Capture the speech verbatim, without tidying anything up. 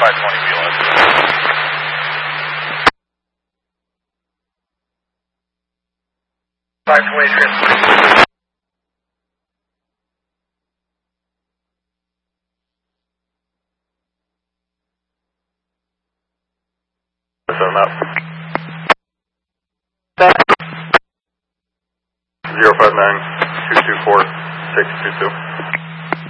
five twenty B L S. five twenty transport. Seven up. Zero five nine two two four six two two.